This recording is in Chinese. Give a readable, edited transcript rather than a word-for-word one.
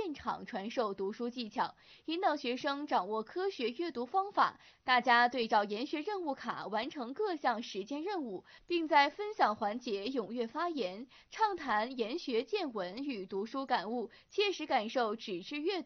现场传授读书技巧，引导学生掌握科学阅读方法。大家对照研学任务卡完成各项实践任务，并在分享环节踊跃发言，畅谈研学见闻与读书感悟，切实感受纸质阅读